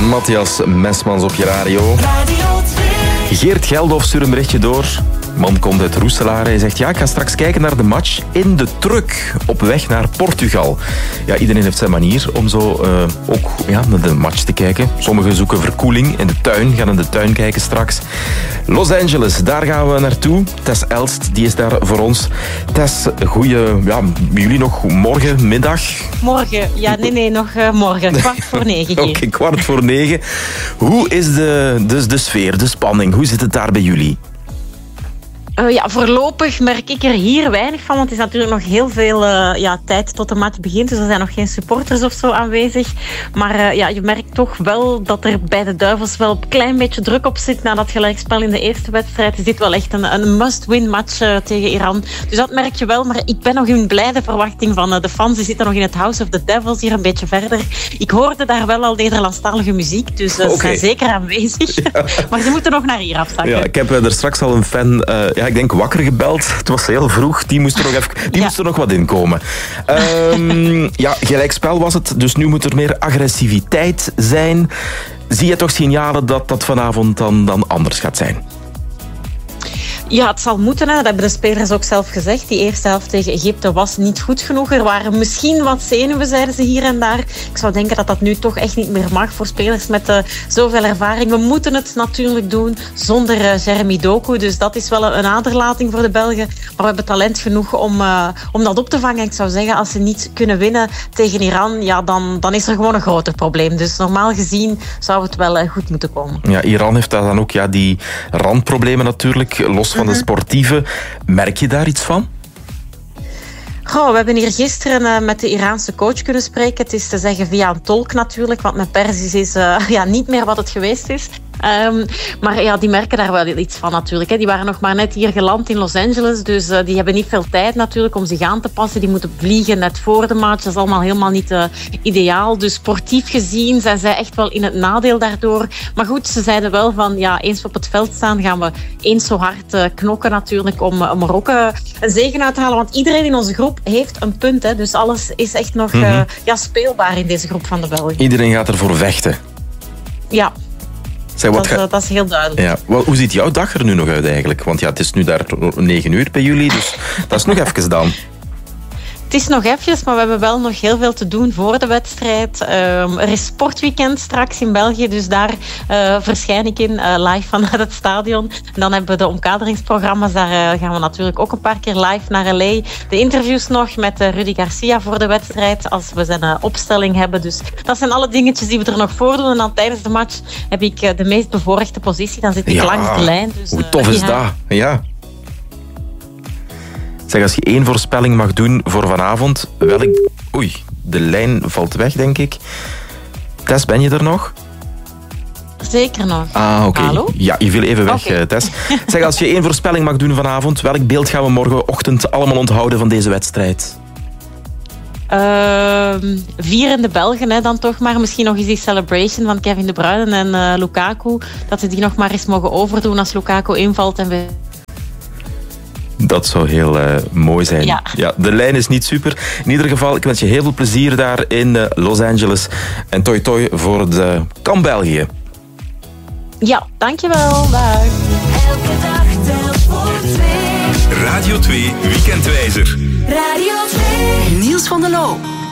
Matthias Mesmans op je radio. Geert Geldof stuurt een berichtje door. Man komt uit Roeselaar. Hij zegt, ja, ik ga straks kijken naar de match in de truck op weg naar Portugal. Ja, iedereen heeft zijn manier om zo ook naar de match te kijken. Sommigen zoeken verkoeling in de tuin, gaan in de tuin kijken straks. Los Angeles, daar gaan we naartoe. Tess Elst, die is daar voor ons. Tess, jullie nog morgen, middag? Morgen, nog morgen. 8:45 hier. Oké, 8:45. Hoe is de sfeer, de spanning? Hoe zit het daar bij jullie? Voorlopig merk ik er hier weinig van, want het is natuurlijk nog heel veel tijd tot de match begint, dus er zijn nog geen supporters of zo aanwezig. Maar je merkt toch wel dat er bij de Duivels wel een klein beetje druk op zit na dat gelijkspel in de eerste wedstrijd. Is dit wel echt een must-win match tegen Iran. Dus dat merk je wel, maar ik ben nog in blijde verwachting van de fans. Die zitten nog in het House of the Devils, hier een beetje verder. Ik hoorde daar wel al Nederlandstalige muziek, dus ze zijn zeker aanwezig. Ja. Maar ze moeten nog naar hier afzakken. Ja, ik heb er straks al een fan... ik denk wakker gebeld. Het was heel vroeg. Die moest er nog wat in komen. Gelijkspel was het. Dus nu moet er meer agressiviteit zijn. Zie je toch signalen dat dat vanavond dan anders gaat zijn? Ja, het zal moeten. Dat hebben de spelers ook zelf gezegd. Die eerste helft tegen Egypte was niet goed genoeg. Er waren misschien wat zenuwen, zeiden ze hier en daar. Ik zou denken dat dat nu toch echt niet meer mag voor spelers met zoveel ervaring. We moeten het natuurlijk doen zonder Jeremy Doku. Dus dat is wel een aderlating voor de Belgen. Maar we hebben talent genoeg om dat op te vangen. Ik zou zeggen, als ze niet kunnen winnen tegen Iran, dan is er gewoon een groter probleem. Dus normaal gezien zou het wel goed moeten komen. Ja, Iran heeft daar dan ook die randproblemen natuurlijk, los van de sportieve. Merk je daar iets van? We hebben hier gisteren met de Iraanse coach kunnen spreken. Het is te zeggen via een tolk natuurlijk, want met Perzisch is niet meer wat het geweest is. Maar die merken daar wel iets van natuurlijk. Hè. Die waren nog maar net hier geland in Los Angeles, dus die hebben niet veel tijd natuurlijk om zich aan te passen. Die moeten vliegen net voor de match. Dat is allemaal helemaal niet ideaal. Dus sportief gezien zijn zij echt wel in het nadeel daardoor. Maar goed, ze zeiden wel van, eens we op het veld staan, gaan we eens zo hard knokken natuurlijk om er ook een zegen uit te halen. Want iedereen in onze groep heeft een punt. Hè. Dus alles is echt nog speelbaar in deze groep van de Belgen. Iedereen gaat ervoor vechten. Ja. Dat is heel duidelijk. Ja. Hoe ziet jouw dag er nu nog uit eigenlijk? Want het is nu daar 9 uur bij jullie, dus dat is nog even dan. Het is nog eventjes, maar we hebben wel nog heel veel te doen voor de wedstrijd. Er is sportweekend straks in België, dus daar verschijn ik in live vanuit het stadion. En dan hebben we de omkaderingsprogramma's, daar gaan we natuurlijk ook een paar keer live naar LA. De interviews nog met Rudy Garcia voor de wedstrijd, als we zijn opstelling hebben. Dus dat zijn alle dingetjes die we er nog voor doen. En dan tijdens de match heb ik de meest bevoorrechte positie. Dan zit ik langs de lijn. Dus, hoe tof is dat? Ja. Zeg, als je 1 voorspelling mag doen voor vanavond, Oei, de lijn valt weg, denk ik. Tess, ben je er nog? Zeker nog. Oké. Hallo? Ja, je viel even weg, Tess. Zeg, als je 1 voorspelling mag doen vanavond, welk beeld gaan we morgenochtend allemaal onthouden van deze wedstrijd? 4 in de Belgen dan toch maar. Misschien nog eens die celebration van Kevin De Bruyne en Lukaku. Dat ze die nog maar eens mogen overdoen als Lukaku invalt en we... Dat zou heel mooi zijn. Ja, de lijn is niet super. In ieder geval, ik wens je heel veel plezier daar in Los Angeles. En toi toi voor de Kamp België. Ja, dankjewel. Dag. Elke dag telt voor 2. Radio 2 Weekendwijzer. Radio 2. Niels van der Loo.